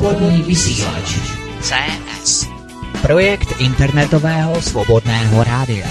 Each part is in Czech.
Svobodný vysílač CS. Projekt internetového svobodného rádia.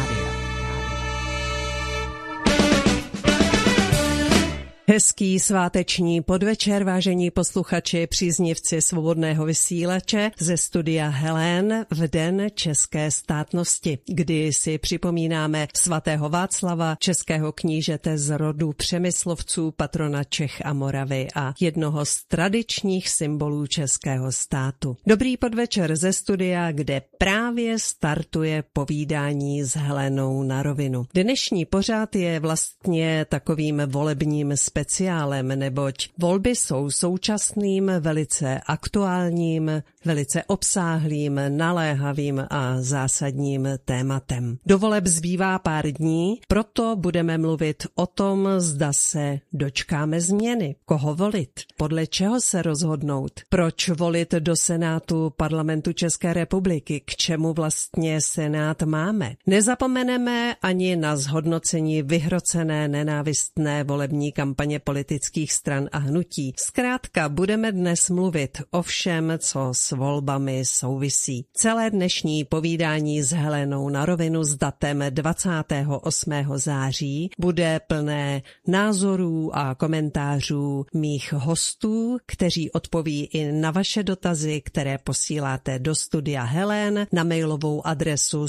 Hezký sváteční podvečer, vážení posluchači, příznivci svobodného vysílače ze studia Helén v Den české státnosti, kdy si připomínáme svatého Václava, českého knížete z rodu Přemyslovců, patrona Čech a Moravy a jednoho z tradičních symbolů českého státu. Dobrý podvečer ze studia, kde právě startuje povídání s Helénou na rovinu. Dnešní pořad je vlastně takovým volebním speciálem, neboť volby jsou současným, velice aktuálním, velice obsáhlým, naléhavým a zásadním tématem. Do voleb zbývá pár dní, proto budeme mluvit o tom, zda se dočkáme změny, koho volit, podle čeho se rozhodnout, proč volit do Senátu Parlamentu České republiky, k čemu vlastně Senát máme. Nezapomeneme ani na zhodnocení vyhrocené nenávistné volební kampaně politických stran a hnutí. Zkrátka budeme dnes mluvit o všem, co s volbami souvisí. Celé dnešní povídání s Helenou na rovinu s datem 28. září bude plné názorů a komentářů mých hostů, kteří odpoví i na vaše dotazy, které posíláte do studia Helén na mailovou adresu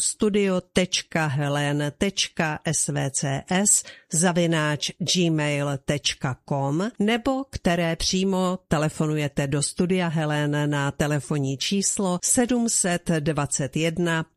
studio.helen.svcs@gmail.com nebo které přímo telefonujete do studia Helén na telefonní číslo 721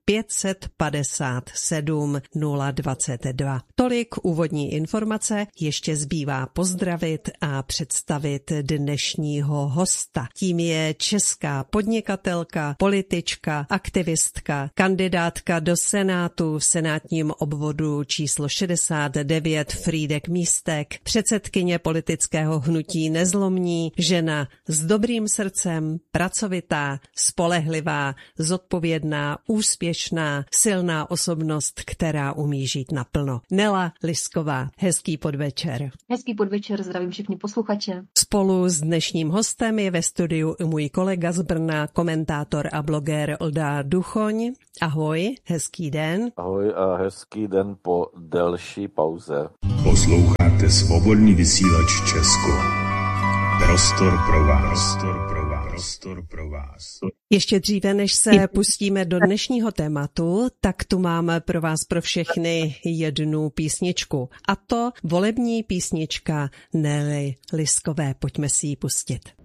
557 022. Tolik úvodní informace, ještě zbývá pozdravit a představit dnešního hosta. Tím je česká podnikatelka, politička, aktivistka, kandidátka do Senátu v senátním obvodu číslo 69 Frýdek Místek, předsedkyně politického hnutí Nezlomní, žena s dobrým srdcem, pracovitá, spolehlivá, zodpovědná, úspěšná, silná osobnost, která umí žít naplno. Nela Lisková, hezký podvečer. Hezký podvečer, zdravím všechny posluchače. Spolu s dnešním hostem je ve studiu můj kolega z Brna, komentátor a bloger Olda Duchoň. Ahoj, hezký den. Ahoj a hezký den po delší pauze. Posloucháte Svobodný vysílač Česko. Prostor pro vás. Prostor pro vás. Ještě dříve, než se pustíme do dnešního tématu, tak tu mám pro vás pro všechny jednu písničku. A to volební písnička Nely Liskové. Pojďme si ji pustit.